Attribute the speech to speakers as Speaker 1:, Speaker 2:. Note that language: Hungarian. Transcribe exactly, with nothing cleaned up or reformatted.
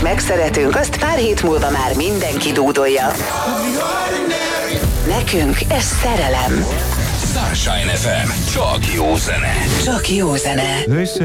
Speaker 1: megszeretünk, azt pár hét múlva már mindenki dúdolja. Nekünk ez szerelem.
Speaker 2: Sunshine ef em. Csak jó zene.
Speaker 1: Csak jó zene.